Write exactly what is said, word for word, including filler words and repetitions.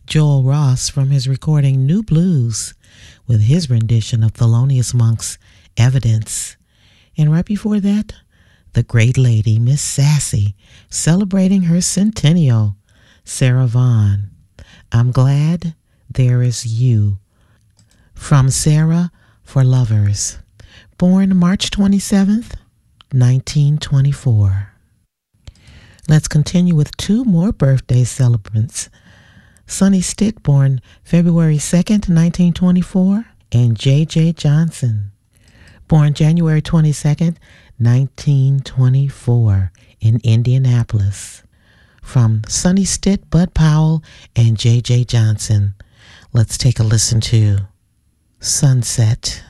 Joel Ross from his recording New Blues with his rendition of Thelonious Monk's Evidence. And right before that, the great lady, Miss Sassy, celebrating her centennial, Sarah Vaughan. I'm Glad There Is You. From Sarah for Lovers. Born March twenty-seventh, nineteen twenty-four. Let's continue with two more birthday celebrants. Sonny Stitt, born February second, nineteen twenty-four, and J J Johnson, born January twenty-second, nineteen twenty-four, in Indianapolis. From Sonny Stitt, Bud Powell, and J J Johnson, let's take a listen to Sunset.